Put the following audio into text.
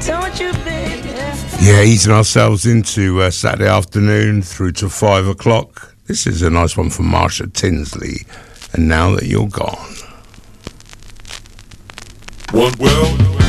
Yeah, easing ourselves into Saturday afternoon through to 5 o'clock. This is a nice one from Marsha Tinsley, and Now That You're Gone. One world.